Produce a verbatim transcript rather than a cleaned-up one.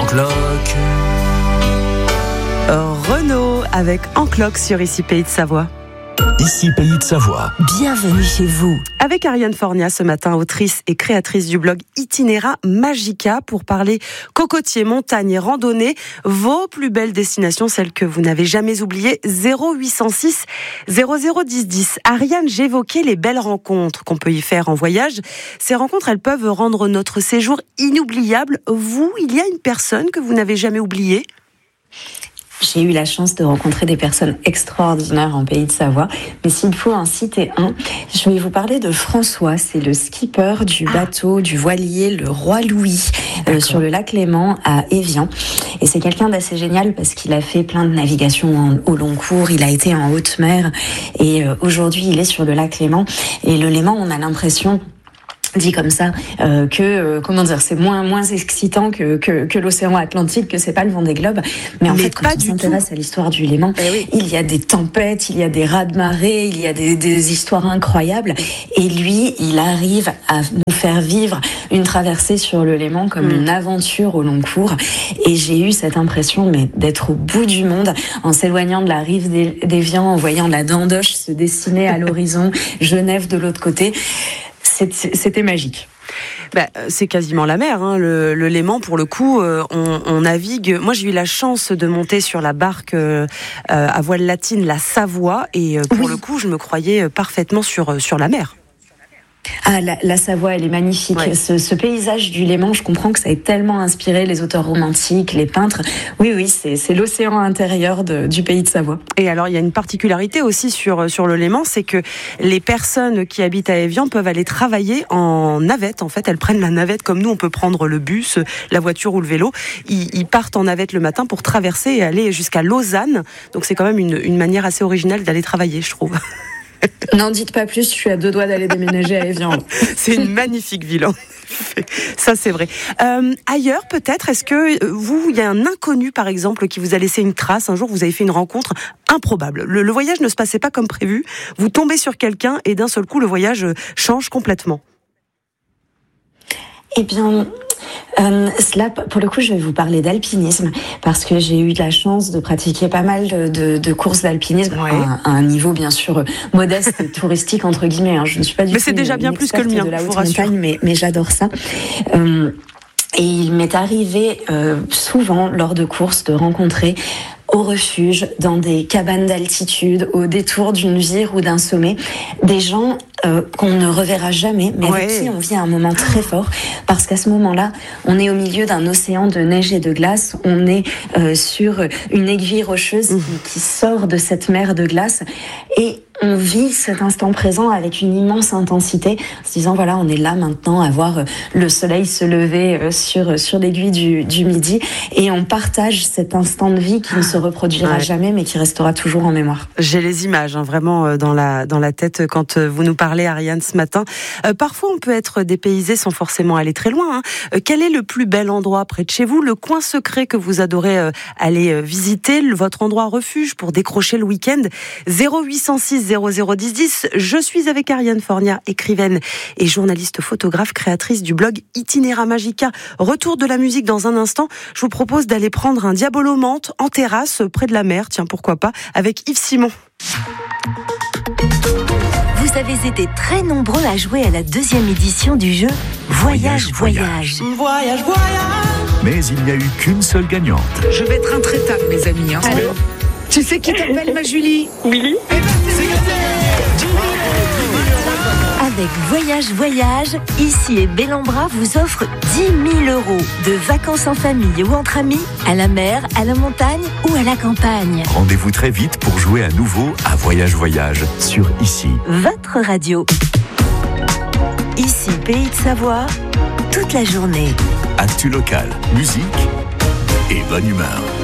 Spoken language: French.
cloque. Renaud avec En cloque sur Ici Pays de Savoie. Ici Pays de Savoie. Bienvenue chez vous. Avec Ariane Fornia ce matin, autrice et créatrice du blog Itinéra Magica, pour parler cocotiers, montagnes et randonnées, vos plus belles destinations, celles que vous n'avez jamais oubliées. zéro huit cent six zéro zéro dix dix. Ariane, j'évoquais les belles rencontres qu'on peut y faire en voyage. Ces rencontres, elles peuvent rendre notre séjour inoubliable. Vous, il y a une personne que vous n'avez jamais oubliée ? J'ai eu la chance de rencontrer des personnes extraordinaires en Pays de Savoie, mais s'il faut en citer un, je vais vous parler de François. C'est le skipper du bateau, du voilier, le Roi Louis, euh, sur le lac Léman à Évian. Et c'est quelqu'un d'assez génial parce qu'il a fait plein de navigations en, au long cours, il a été en haute mer, et euh, aujourd'hui il est sur le lac Léman. Et le Léman, on a l'impression, dit comme ça, euh, que euh, comment dire, c'est moins moins excitant que que, que l'océan Atlantique, que c'est pas le Vendée Globe. Mais en Mais fait, quand on s'intéresse à l'histoire du Léman, eh oui. il y a des tempêtes, il y a des raz-de-marée, il y a des, des histoires incroyables. Et lui, il arrive à nous faire vivre une traversée sur le Léman comme mmh. une aventure au long cours. Et j'ai eu cette impression, mais d'être au bout du monde, en s'éloignant de la rive d'Évian, en voyant la Dandoche se dessiner à l'horizon, Genève de l'autre côté. C'était magique. Bah, c'est quasiment la mer, hein. le, le Léman, pour le coup, euh, on, on navigue. Moi, j'ai eu la chance de monter sur la barque euh, à voile latine, la Savoie, et euh, pour oui. le coup, je me croyais parfaitement sur, sur la mer. Ah, la, la Savoie, elle est magnifique. Ouais. Ce, ce paysage du Léman, je comprends que ça ait tellement inspiré les auteurs romantiques, les peintres. Oui, oui, c'est, c'est l'océan intérieur de, du Pays de Savoie. Et alors, il y a une particularité aussi sur, sur le Léman, c'est que les personnes qui habitent à Évian peuvent aller travailler en navette. En fait, elles prennent la navette comme nous, on peut prendre le bus, la voiture ou le vélo. Ils, ils partent en navette le matin pour traverser et aller jusqu'à Lausanne. Donc, c'est quand même une, une manière assez originale d'aller travailler, je trouve. N'en dites pas plus, je suis à deux doigts d'aller déménager à Évian. C'est une magnifique ville, en effet. Ça, c'est vrai. Euh, ailleurs, peut-être, est-ce que vous, il y a un inconnu, par exemple, qui vous a laissé une trace? Un jour, vous avez fait une rencontre improbable. Le, le voyage ne se passait pas comme prévu. Vous tombez sur quelqu'un et d'un seul coup, le voyage change complètement. Eh bien... Euh, cela, pour le coup, je vais vous parler d'alpinisme parce que j'ai eu de la chance de pratiquer pas mal de, de, de courses d'alpinisme ouais. à, à un niveau bien sûr modeste et touristique entre guillemets. Hein. Je ne suis pas du mais tout c'est déjà une, bien une plus que le mien, de la haute montagne, mais, mais j'adore ça. Euh, et il m'est arrivé euh, souvent lors de courses de rencontrer au refuge, dans des cabanes d'altitude, au détour d'une vire ou d'un sommet, des gens euh, qu'on ne reverra jamais, mais ouais. avec qui on vit un moment très fort, parce qu'à ce moment-là, on est au milieu d'un océan de neige et de glace, on est euh, sur une aiguille rocheuse mmh. qui, qui sort de cette mer de glace, et on vit cet instant présent avec une immense intensité, en se disant voilà, on est là maintenant à voir le soleil se lever sur sur l'aiguille du, du midi, et on partage cet instant de vie qui ne se reproduira ouais. jamais, mais qui restera toujours en mémoire. J'ai les images hein, vraiment dans la dans la tête quand vous nous parlez, Ariane, ce matin. Euh, parfois, on peut être dépaysé sans forcément aller très loin. Hein. Euh, quel est le plus bel endroit près de chez vous, le coin secret que vous adorez euh, aller euh, visiter, le, votre endroit refuge pour décrocher le week-end? zéro huit cent six zéro zéro dix dix. Je suis avec Ariane Fornia, écrivaine et journaliste photographe, créatrice du blog Itinéra Magica. Retour de la musique dans un instant. Je vous propose d'aller prendre un Diabolo menthe en terrasse près de la mer, tiens pourquoi pas, avec Yves Simon. Vous avez été très nombreux à jouer à la deuxième édition du jeu Voyage, Voyage. Voyage, voyage. voyage. Mais il n'y a eu qu'une seule gagnante. Je vais être intraitable, mes amis. Hein. Allô ? Tu sais qui t'appelle, ma Julie ? Oui. Eh ben, c'est gagné. Avec Voyage Voyage, Ici et Bellambra vous offre dix mille euros de vacances en famille ou entre amis, à la mer, à la montagne ou à la campagne. Rendez-vous très vite pour jouer à nouveau à Voyage Voyage sur Ici. Votre radio. Ici, Pays de Savoie, toute la journée. Actu local, musique et bonne humeur.